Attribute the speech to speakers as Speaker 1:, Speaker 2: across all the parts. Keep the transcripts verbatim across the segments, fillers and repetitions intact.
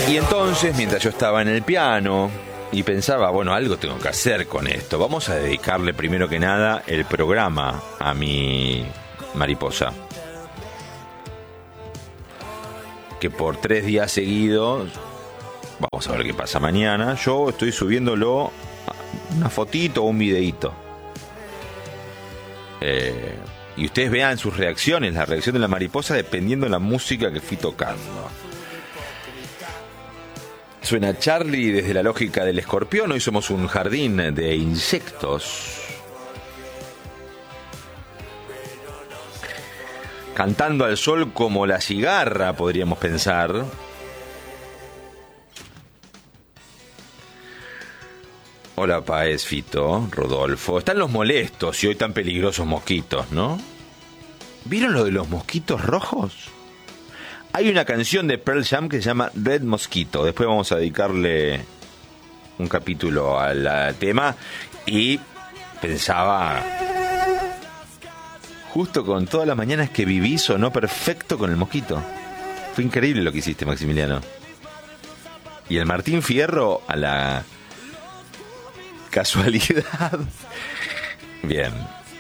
Speaker 1: Y entonces, mientras yo estaba en el piano y pensaba, bueno, algo tengo que hacer con esto, vamos a dedicarle primero que nada el programa a mi mariposa, que por tres días seguidos, vamos a ver qué pasa mañana, yo estoy subiéndolo una fotito o un videíto. Eh, y ustedes vean sus reacciones, la reacción de la mariposa dependiendo de la música que fui tocando. Suena Charlie desde la lógica del escorpión. Hoy somos un jardín de insectos. Cantando al sol como la cigarra, podríamos pensar. Hola, Paez, Fito, Rodolfo. Están los molestos y hoy tan peligrosos mosquitos, ¿no? ¿Vieron lo de los mosquitos rojos? Hay una canción de Pearl Jam que se llama Red Mosquito. Después vamos a dedicarle un capítulo al tema. Y pensaba, justo con todas las mañanas que viví, sonó perfecto con el mosquito. Fue increíble lo que hiciste, Maximiliano. Y el Martín Fierro a la casualidad. Bien.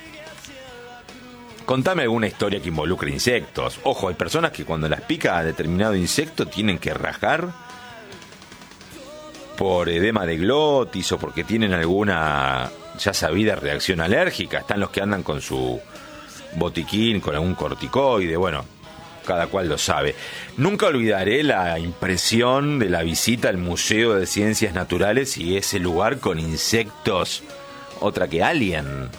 Speaker 1: Contame alguna historia que involucre insectos. Ojo, hay personas que cuando las pica determinado insecto tienen que rajar por edema de glotis o porque tienen alguna ya sabida reacción alérgica. Están los que andan con su botiquín, con algún corticoide. Bueno, cada cual lo sabe. Nunca olvidaré la impresión de la visita al Museo de Ciencias Naturales y ese lugar con insectos, otra que Alien.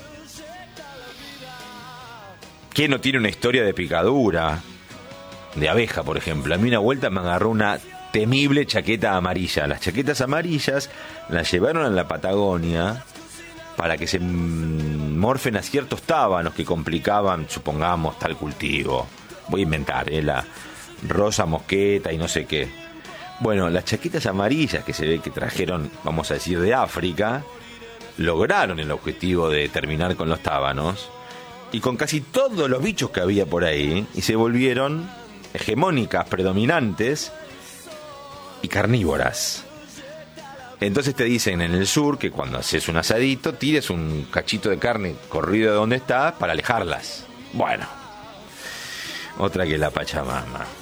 Speaker 1: ¿Quién no tiene una historia de picadura? De abeja, por ejemplo. A mí una vuelta me agarró una temible chaqueta amarilla. Las chaquetas amarillas las llevaron a la Patagonia para que se morfen a ciertos tábanos que complicaban, supongamos, tal cultivo. Voy a inventar, ¿eh? La rosa mosqueta y no sé qué. Bueno, las chaquetas amarillas que se ve que trajeron, vamos a decir, de África, lograron el objetivo de terminar con los tábanos y con casi todos los bichos que había por ahí, y se volvieron hegemónicas, predominantes y carnívoras. Entonces te dicen en el sur que cuando haces un asadito tires un cachito de carne corrido de donde estás para alejarlas. Bueno, otra que la Pachamama.